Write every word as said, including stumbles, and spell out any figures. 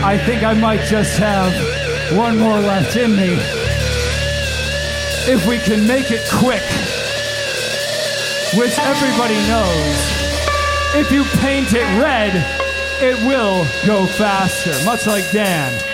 I think I might just have one more left in me. If we can make it quick, which everybody knows, if you paint it red, it will go faster, much like Dan.